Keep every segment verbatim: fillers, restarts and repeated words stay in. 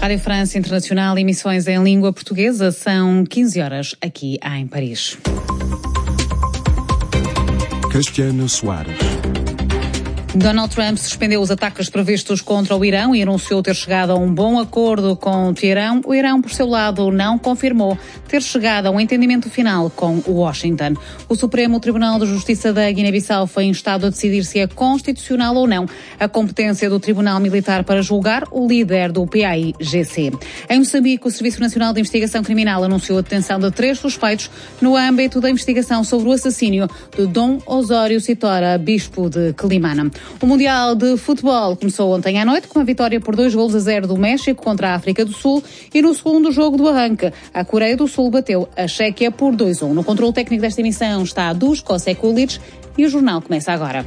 Rádio France Internacional, emissões em língua portuguesa, são quinze horas aqui em Paris. Cristiana Soares. Donald Trump suspendeu os ataques previstos contra o Irão e anunciou ter chegado a um bom acordo com o Teherão. O Irão, por seu lado, não confirmou ter chegado a um entendimento final com Washington. O Supremo Tribunal de Justiça da Guiné-Bissau foi instado a decidir se é constitucional ou não a competência do Tribunal Militar para julgar o líder do P A I G C. Em Moçambique, o Serviço Nacional de Investigação Criminal anunciou a detenção de três suspeitos no âmbito da investigação sobre o assassínio de Dom Osório Citora, bispo de Quelimane. O Mundial de Futebol começou ontem à noite com a vitória por dois golos a zero do México contra a África do Sul e no segundo jogo do arranque, a Coreia do Sul bateu a Chequia por dois a um. No controle técnico desta emissão está Dusko Sekulic e o jornal começa agora.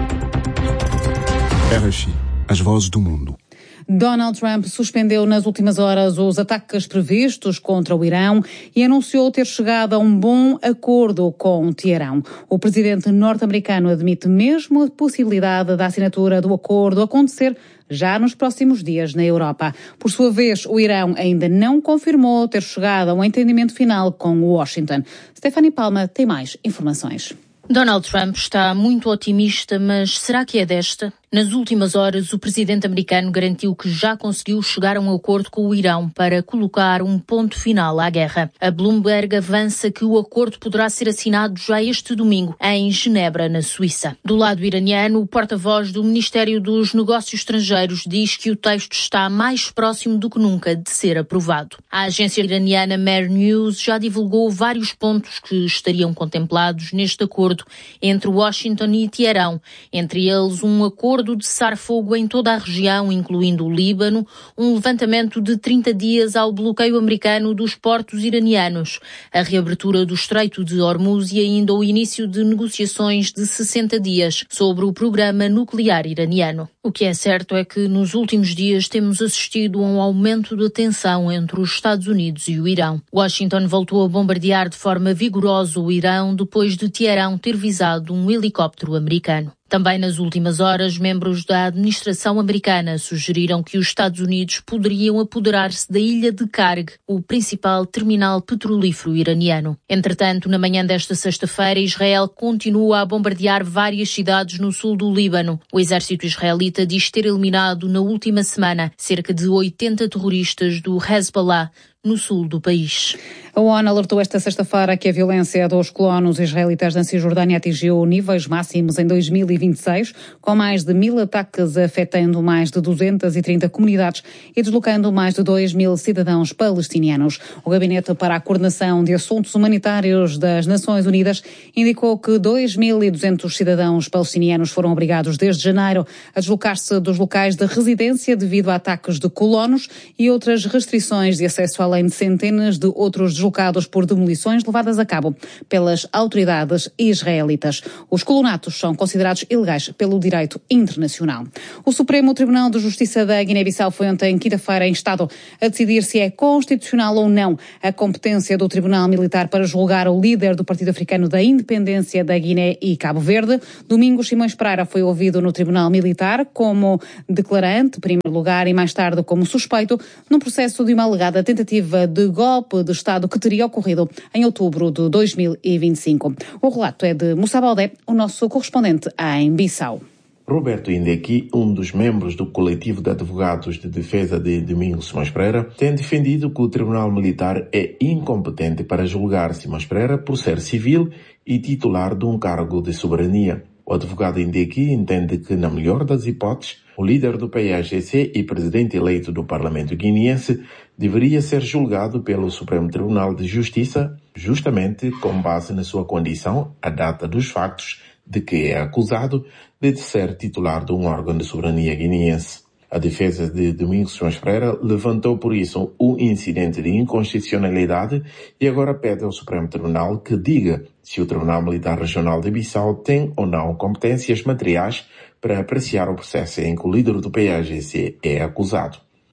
R X, as vozes do mundo. Donald Trump suspendeu nas últimas horas os ataques previstos contra o Irão e anunciou ter chegado a um bom acordo com o Teherão. O presidente norte-americano admite mesmo a possibilidade da assinatura do acordo acontecer já nos próximos dias na Europa. Por sua vez, o Irão ainda não confirmou ter chegado a um entendimento final com Washington. Stephanie Palma tem mais informações. Donald Trump está muito otimista, mas será que é desta? Nas últimas horas, o presidente americano garantiu que já conseguiu chegar a um acordo com o Irão para colocar um ponto final à guerra. A Bloomberg avança que o acordo poderá ser assinado já este domingo, em Genebra, na Suíça. Do lado iraniano, o porta-voz do Ministério dos Negócios Estrangeiros diz que o texto está mais próximo do que nunca de ser aprovado. A agência iraniana Mer News já divulgou vários pontos que estariam contemplados neste acordo entre Washington e Teherão, entre eles um acordo de cessar-fogo em toda a região, incluindo o Líbano, um levantamento de trinta dias ao bloqueio americano dos portos iranianos, a reabertura do Estreito de Hormuz e ainda o início de negociações de sessenta dias sobre o programa nuclear iraniano. O que é certo é que nos últimos dias temos assistido a um aumento da tensão entre os Estados Unidos e o Irão. Washington voltou a bombardear de forma vigorosa o Irão depois de Teherão ter visado um helicóptero americano. Também nas últimas horas, membros da administração americana sugeriram que os Estados Unidos poderiam apoderar-se da ilha de Karg, o principal terminal petrolífero iraniano. Entretanto, na manhã desta sexta-feira, Israel continua a bombardear várias cidades no sul do Líbano. O exército israelita diz ter eliminado na última semana cerca de oitenta terroristas do Hezbollah no sul do país. A ONU alertou esta sexta-feira que a violência dos colonos israelitas na Cisjordânia atingiu níveis máximos em dois mil e vinte e seis, com mais de mil ataques afetando mais de duzentas e trinta comunidades e deslocando mais de dois mil cidadãos palestinianos. O Gabinete para a Coordenação de Assuntos Humanitários das Nações Unidas indicou que dois mil e duzentos cidadãos palestinianos foram obrigados desde janeiro a deslocar-se dos locais de residência devido a ataques de colonos e outras restrições de acesso à além de centenas de outros deslocados por demolições levadas a cabo pelas autoridades israelitas. Os colonatos são considerados ilegais pelo direito internacional. O Supremo Tribunal de Justiça da Guiné-Bissau foi ontem, quinta-feira, instado a decidir se é constitucional ou não a competência do Tribunal Militar para julgar o líder do Partido Africano da Independência da Guiné e Cabo Verde. Domingos Simões Pereira foi ouvido no Tribunal Militar como declarante, em primeiro lugar, e mais tarde como suspeito, num processo de uma alegada tentativa de golpe de Estado que teria ocorrido em outubro de dois mil e vinte e cinco. O relato é de Moussa Baldé, o nosso correspondente em Bissau. Roberto Indeki, um dos membros do coletivo de advogados de defesa de Domingos Simões Pereira, tem defendido que o Tribunal Militar é incompetente para julgar Simões Pereira por ser civil e titular de um cargo de soberania. O advogado Indeki entende que, na melhor das hipóteses, o líder do P A I G C e presidente eleito do Parlamento guineense deveria ser julgado pelo Supremo Tribunal de Justiça, justamente com base na sua condição, a data dos factos, de que é acusado de ser titular de um órgão de soberania guineense. A defesa de Domingos Simões Pereira levantou por isso um incidente de inconstitucionalidade e agora pede ao Supremo Tribunal que diga se o Tribunal Militar Regional de Bissau tem ou não competências materiais para apreciar o processo em que o líder do P A I G C é acusado.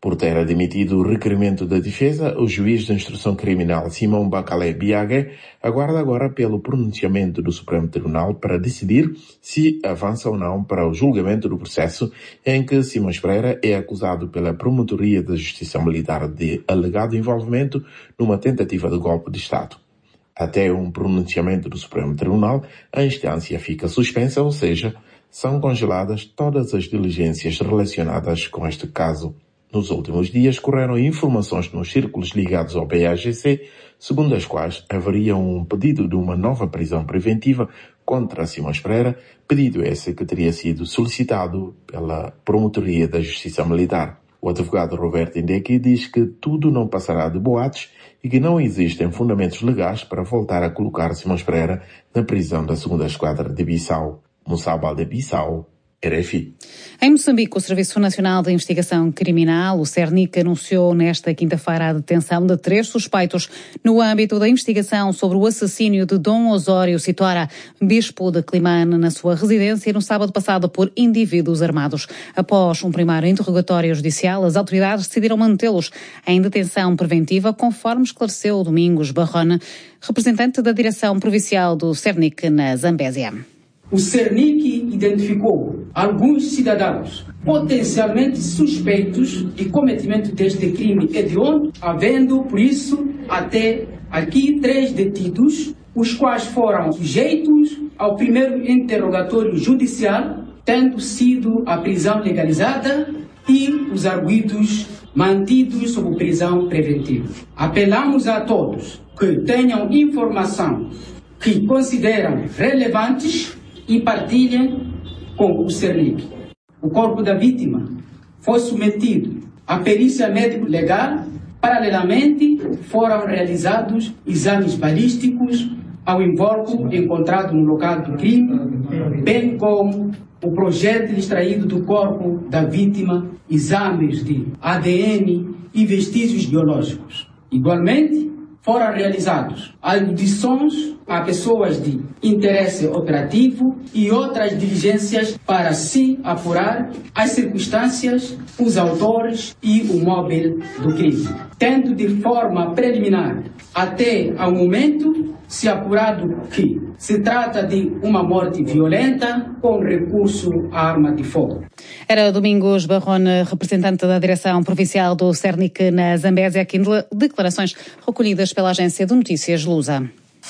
Por ter admitido o requerimento da defesa, o juiz de instrução criminal Simão Bacalé Biague aguarda agora pelo pronunciamento do Supremo Tribunal para decidir se avança ou não para o julgamento do processo em que Simões Pereira é acusado pela Promotoria da Justiça Militar de alegado envolvimento numa tentativa de golpe de Estado. Até um pronunciamento do Supremo Tribunal, a instância fica suspensa, ou seja, são congeladas todas as diligências relacionadas com este caso. Nos últimos dias, correram informações nos círculos ligados ao B A G C, segundo as quais haveria um pedido de uma nova prisão preventiva contra Simões Pereira, pedido esse que teria sido solicitado pela Promotoria da Justiça Militar. O advogado Roberto Indeki diz que tudo não passará de boatos e que não existem fundamentos legais para voltar a colocar Simões Pereira na prisão da segunda Esquadra de Bissau. Moussa Baldé Bissau, R F I. Em Moçambique, o Serviço Nacional de Investigação Criminal, o CERNIC, anunciou nesta quinta-feira a detenção de três suspeitos no âmbito da investigação sobre o assassínio de Dom Osório Sitora, bispo de Climane, na sua residência no sábado passado por indivíduos armados. Após um primeiro interrogatório judicial, as autoridades decidiram mantê-los em detenção preventiva, conforme esclareceu Domingos Barrone, representante da direção provincial do CERNIC na Zambésia. O CERNIC identificou alguns cidadãos potencialmente suspeitos de cometimento deste crime hediondo, havendo, por isso, até aqui três detidos, os quais foram sujeitos ao primeiro interrogatório judicial, tendo sido a prisão legalizada e os arguidos mantidos sob prisão preventiva. Apelamos a todos que tenham informação que consideram relevantes e partilhem com o CERNIC. O corpo da vítima foi submetido à perícia médico-legal. Paralelamente, foram realizados exames balísticos ao invólucro encontrado no local do crime, bem como o projétil extraído do corpo da vítima, exames de A D N e vestígios biológicos. Igualmente, foram realizados audições a pessoas de interesse operativo e outras diligências para se apurar as circunstâncias, os autores e o móvel do crime. Tendo de forma preliminar, até ao momento, se apurado que se trata de uma morte violenta com recurso à arma de fogo. Era Domingos Barrone, representante da direção provincial do CERNIC na Zambésia, aqui em declarações recolhidas pela agência de notícias Lusa.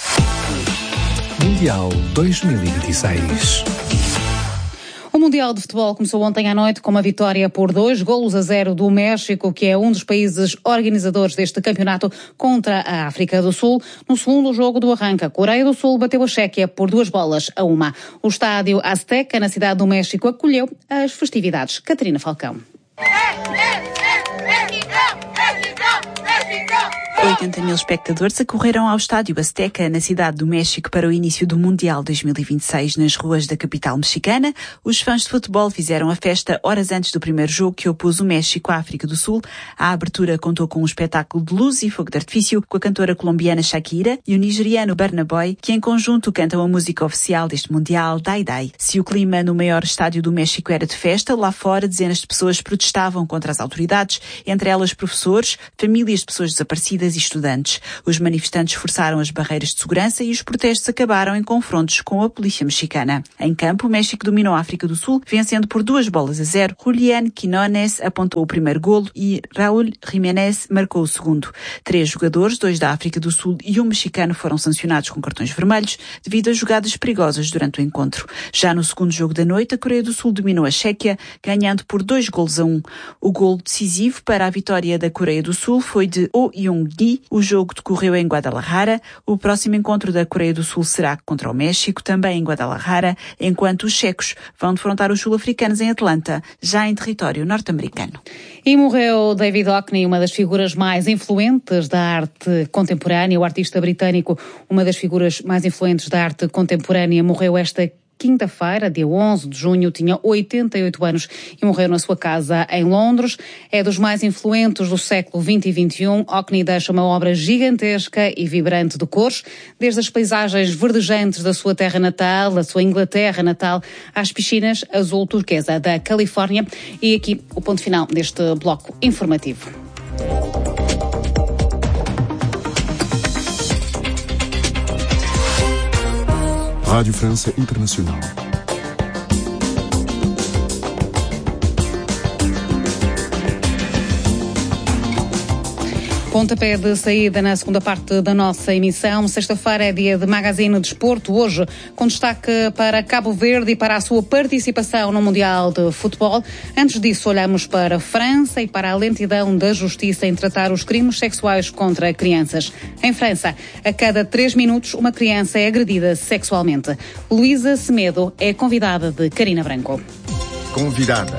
Mundial dois mil e vinte e seis. O Mundial de Futebol começou ontem à noite com uma vitória por dois golos a zero do México, que é um dos países organizadores deste campeonato, contra a África do Sul. No segundo jogo do arranque, a Coreia do Sul bateu a Chequia por duas bolas a uma. O estádio Azteca, na cidade do México, acolheu as festividades. Catarina Falcão. oitenta mil espectadores acorreram ao estádio Azteca, na cidade do México, para o início do Mundial dois mil e vinte e seis nas ruas da capital mexicana. Os fãs de futebol fizeram a festa horas antes do primeiro jogo que opôs o México à África do Sul. A abertura contou com um espetáculo de luz e fogo de artifício, com a cantora colombiana Shakira e o nigeriano Burna Boy, que em conjunto cantam a música oficial deste Mundial, Dai Dai. Se o clima no maior estádio do México era de festa, lá fora dezenas de pessoas protestavam contra as autoridades, entre elas professores, famílias de pessoas desaparecidas e estudantes. Os manifestantes forçaram as barreiras de segurança e os protestos acabaram em confrontos com a polícia mexicana. Em campo, o México dominou a África do Sul, vencendo por duas bolas a zero. Julián Quinones apontou o primeiro golo e Raúl Jiménez marcou o segundo. Três jogadores, dois da África do Sul e um mexicano, foram sancionados com cartões vermelhos devido a jogadas perigosas durante o encontro. Já no segundo jogo da noite, a Coreia do Sul dominou a Chequia, ganhando por dois golos a um. O golo decisivo para a vitória da Coreia do Sul foi de Oh Young-gi. O jogo decorreu em Guadalajara. O próximo encontro da Coreia do Sul será contra o México, também em Guadalajara, enquanto os checos vão defrontar os sul-africanos em Atlanta, já em território norte-americano. E morreu David Hockney, uma das figuras mais influentes da arte contemporânea. O artista britânico, uma das figuras mais influentes da arte contemporânea, morreu esta quinta-feira, dia onze de junho, tinha oitenta e oito anos e morreu na sua casa em Londres. É dos mais influentes do século vinte e vinte e um. Hockney deixa uma obra gigantesca e vibrante de cores, desde as paisagens verdejantes da sua terra natal, da sua Inglaterra natal, às piscinas azul turquesa da Califórnia. E aqui o ponto final deste bloco informativo. Rádio França Internacional. Pontapé de saída na segunda parte da nossa emissão. Sexta-feira é dia de Magazine Desporto, hoje com destaque para Cabo Verde e para a sua participação no Mundial de Futebol. Antes disso, olhamos para a França e para a lentidão da justiça em tratar os crimes sexuais contra crianças. Em França, a cada três minutos, uma criança é agredida sexualmente. Luísa Semedo é convidada de Karina Branco. Convidada.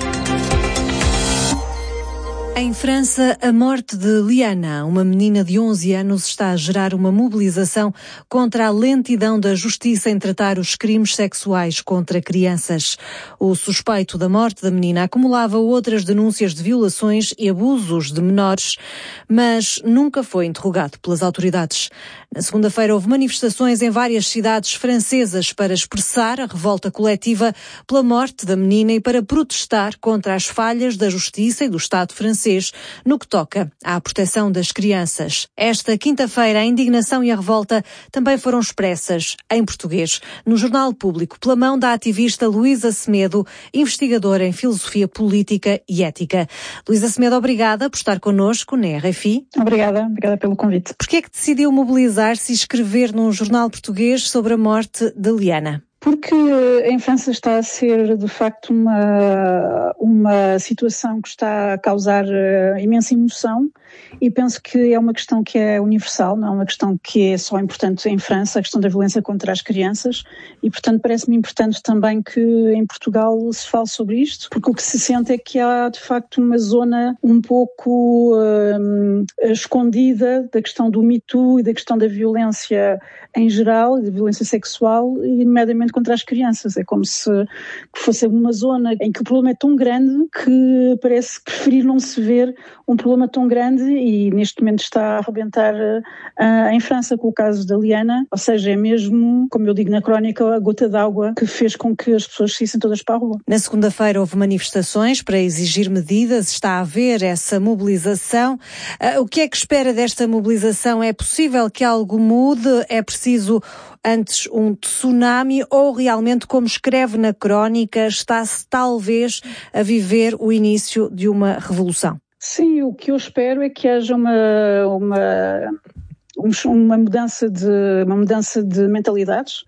Em França, a morte de Liana, uma menina de onze anos, está a gerar uma mobilização contra a lentidão da justiça em tratar os crimes sexuais contra crianças. O suspeito da morte da menina acumulava outras denúncias de violações e abusos de menores, mas nunca foi interrogado pelas autoridades. Na segunda-feira houve manifestações em várias cidades francesas para expressar a revolta coletiva pela morte da menina e para protestar contra as falhas da justiça e do Estado francês no que toca à proteção das crianças. Esta quinta-feira, a indignação e a revolta também foram expressas em português no Jornal Público pela mão da ativista Luísa Semedo, investigadora em Filosofia Política e Ética. Luísa Semedo, obrigada por estar connosco na R F I. Obrigada, obrigada pelo convite. Porquê é que decidiu mobilizar-se e escrever num jornal português sobre a morte de Liana? Porque em França está a ser, de facto, uma, uma situação que está a causar uh, imensa emoção e penso que é uma questão que é universal, não é uma questão que é só importante em França, a questão da violência contra as crianças e, portanto, parece-me importante também que em Portugal se fale sobre isto, porque o que se sente é que há, de facto, uma zona um pouco uh, escondida da questão do Me Too e da questão da violência em geral, da violência sexual e, nomeadamente, contra as crianças. É como se fosse uma zona em que o problema é tão grande que parece preferir não se ver um problema tão grande e neste momento está a arrebentar uh, em França com o caso da Liana, ou seja, é mesmo, como eu digo na crónica, a gota d'água que fez com que as pessoas saíssem todas para a rua. Na segunda-feira houve manifestações para exigir medidas, está a haver essa mobilização. Uh, o que é que espera desta mobilização? É possível que algo mude? É preciso antes um tsunami ou realmente, como escreve na crónica, está-se talvez a viver o início de uma revolução? Sim, o que eu espero é que haja uma, uma, uma, mudança de, uma mudança de mentalidades,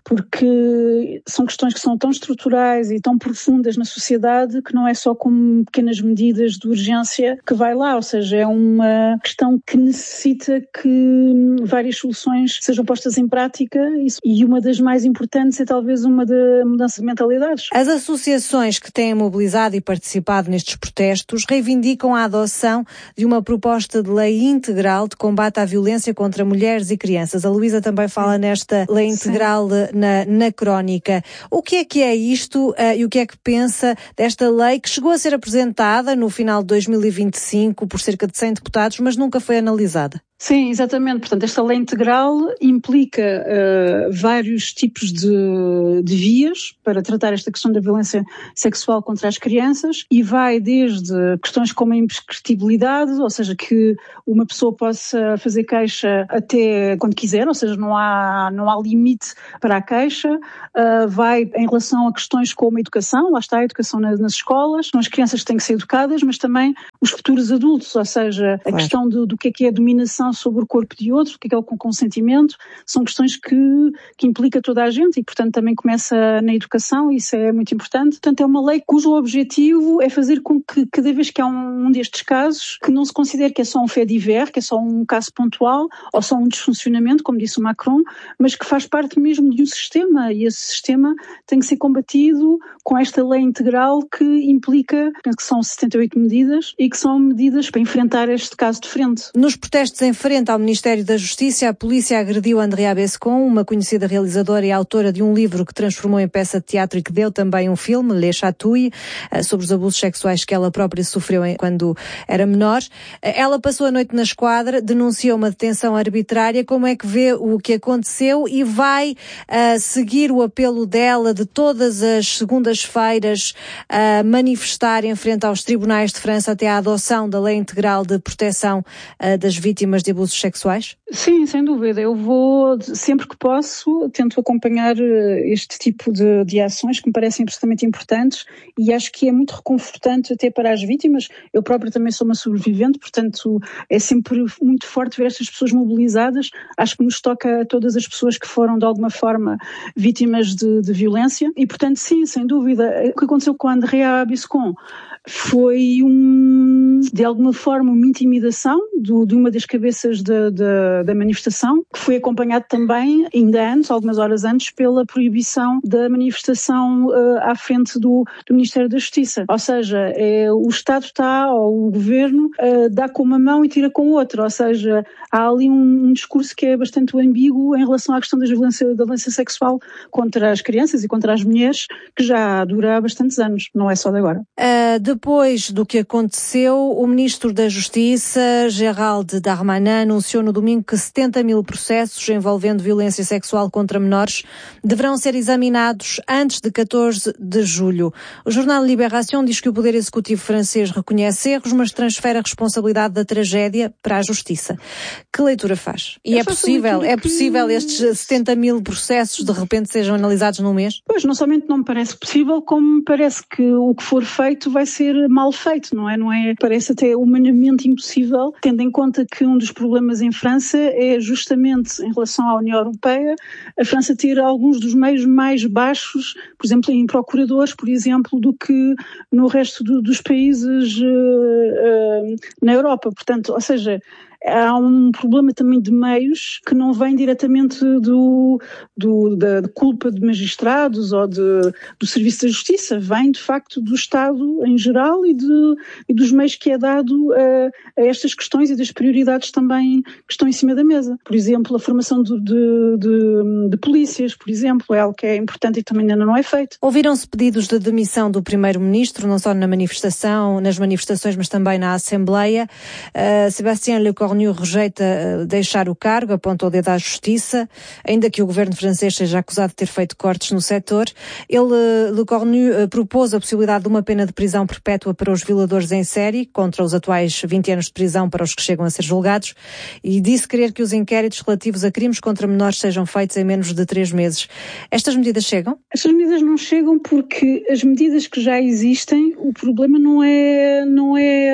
porque são questões que são tão estruturais e tão profundas na sociedade que não é só com pequenas medidas de urgência que vai lá, ou seja, é uma questão que necessita que várias soluções sejam postas em prática e uma das mais importantes é talvez uma da mudança de mentalidades. As associações que têm mobilizado e participado nestes protestos reivindicam a adoção de uma proposta de lei integral de combate à violência contra mulheres e crianças. A Luísa também fala nesta lei integral na, na crónica. O que é que é isto uh, e o que é que pensa desta lei que chegou a ser apresentada no final de dois mil e vinte e cinco por cerca de cem deputados, mas nunca foi analisada? Sim, exatamente. Portanto, esta lei integral implica uh, vários tipos de, de vias para tratar esta questão da violência sexual contra as crianças e vai desde questões como a imprescritibilidade, ou seja, que uma pessoa possa fazer queixa até quando quiser, ou seja, não há, não há limite para a queixa, uh, vai em relação a questões como a educação, lá está a educação nas, nas escolas, são as crianças que têm que ser educadas, mas também os futuros adultos, ou seja, a claro. questão do, do que é que é a dominação sobre o corpo de outro, o que é que é o consentimento, são questões que, que implica toda a gente e, portanto, também começa na educação, isso é muito importante. Portanto, é uma lei cujo objetivo é fazer com que, cada vez que há um, um destes casos, que não se considere que é só um fait divers, que é só um caso pontual, ou só um desfuncionamento, como disse o Macron, mas que faz parte mesmo de um sistema, e esse sistema tem que ser combatido com esta lei integral que implica, penso que são setenta e oito medidas, e que são medidas para enfrentar este caso de frente. Nos protestos em frente ao Ministério da Justiça, a polícia agrediu Andrea Bescon, uma conhecida realizadora e autora de um livro que transformou em peça de teatro e que deu também um filme, Le Chatouille, sobre os abusos sexuais que ela própria sofreu quando era menor. Ela passou a noite na esquadra, denunciou uma detenção arbitrária. Como é que vê o que aconteceu e vai uh, seguir o apelo dela de todas as segundas-feiras a uh, manifestar em frente aos tribunais de França até à adoção da Lei Integral de Proteção uh, das Vítimas de Abusos Sexuais? Sim, sem dúvida. Eu vou, sempre que posso, tento acompanhar este tipo de, de ações que me parecem absolutamente importantes e acho que é muito reconfortante até para as vítimas. Eu própria também sou uma sobrevivente, portanto é sempre muito forte ver estas pessoas mobilizadas. Acho que nos toca a todas as pessoas que foram de alguma forma vítimas de, de violência e, portanto, sim, sem dúvida. O que aconteceu com a Andrea Bescon foi um, de alguma forma uma intimidação do, de uma das cabeças de, de, da manifestação, que foi acompanhado também, ainda antes, algumas horas antes, pela proibição da manifestação uh, à frente do, do Ministério da Justiça. Ou seja, é, o Estado está, ou o Governo, uh, dá com uma mão e tira com outra. Ou seja, há ali um, um discurso que é bastante ambíguo em relação à questão da violência, da violência sexual contra as crianças e contra as mulheres, que já dura há bastantes anos, não é só de agora. Uh, depois do que aconteceu, o Ministro da Justiça, Gérald Darmanin, anunciou no domingo que setenta mil processos envolvendo violência sexual contra menores deverão ser examinados antes de catorze de julho. O jornal Libération diz que o Poder Executivo francês reconhece erros, mas transfere a responsabilidade da tragédia para a Justiça. Que leitura faz? E é possível, é possível estes setenta mil processos de repente sejam analisados num mês? Pois, não somente não me parece possível, como me parece que o que for feito vai ser mal feito, não é? Não é? Parece até humanamente impossível, tendo em conta que um dos problemas em França é justamente em relação à União Europeia, a França ter alguns dos meios mais baixos, por exemplo, em procuradores, por exemplo, do que no resto do, dos países uh, uh, na Europa. Portanto, ou seja, há um problema também de meios que não vem diretamente do, do, da culpa de magistrados ou de, do Serviço da Justiça, vem de facto do Estado em geral e, de, e dos meios que é dado a, a estas questões e das prioridades também que estão em cima da mesa. Por exemplo, a formação de, de, de, de polícias, por exemplo, é algo que é importante e também ainda não é feito. Ouviram-se pedidos de demissão do Primeiro-Ministro, não só na manifestação, nas manifestações, mas também na Assembleia. Uh, Sébastien Lecornu rejeita deixar o cargo, aponta o dedo à Justiça, ainda que o governo francês seja acusado de ter feito cortes no setor. Ele, Lecornu, propôs a possibilidade de uma pena de prisão perpétua para os violadores em série, contra os atuais vinte anos de prisão para os que chegam a ser julgados, e disse querer que os inquéritos relativos a crimes contra menores sejam feitos em menos de três meses. Estas medidas chegam? Estas medidas não chegam porque as medidas que já existem, o problema não é, não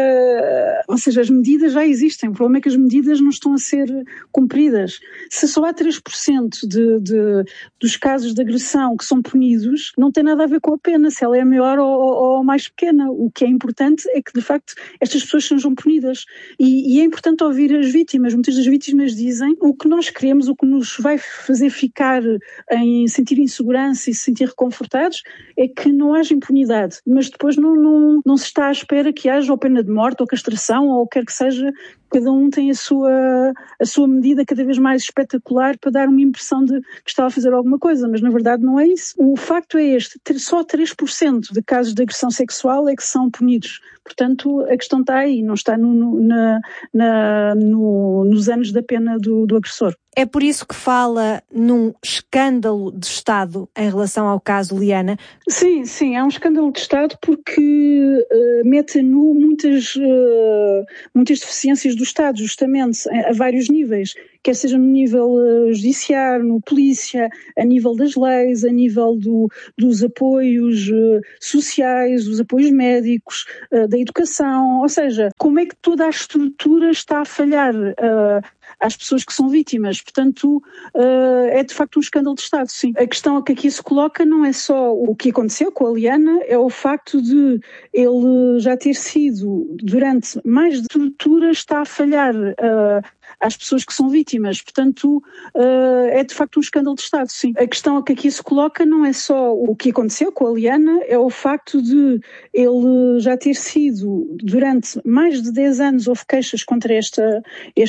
é, ou seja, as medidas já existem, o problema é que as medidas não estão a ser cumpridas. Se só há três por cento de, de, dos casos de agressão que são punidos, não tem nada a ver com a pena, se ela é maior ou, ou, ou mais pequena. O que é importante é que, de facto, estas pessoas sejam punidas. E, e é importante ouvir as vítimas. Muitas das vítimas dizem o que nós queremos, o que nos vai fazer ficar em sentir insegurança e se sentir reconfortados, é que não haja impunidade. Mas depois não, não, não se está à espera que haja ou pena de morte ou castração ou o que quer que seja. Cada um tem a sua, a sua medida cada vez mais espetacular para dar uma impressão de que está a fazer alguma coisa, mas na verdade não é isso. O facto é este, só três por cento de casos de agressão sexual é que são punidos. Portanto, a questão está aí, não está no, no, na, na, no, nos anos da pena do, do agressor. É por isso que fala num escândalo de Estado em relação ao caso Liana? Sim, sim, é um escândalo de Estado porque uh, mete a nu muitas, uh, muitas deficiências do Estado, justamente, a, a vários níveis. Quer seja no nível uh, judiciário, no polícia, a nível das leis, a nível do, dos apoios uh, sociais, dos apoios médicos, uh, da educação, ou seja, como é que toda a estrutura está a falhar uh, às pessoas que são vítimas. Portanto, uh, é de facto um escândalo de Estado, sim. A questão que aqui se coloca não é só o que aconteceu com a Liana, é o facto de ele já ter sido, durante mais de estrutura, está a falhar uh, às pessoas que são vítimas. Portanto, uh, é de facto um escândalo de Estado, sim. A questão que aqui se coloca não é só o que aconteceu com a Liana, é o facto de ele já ter sido, durante mais de dez anos, houve queixas contra esta, esta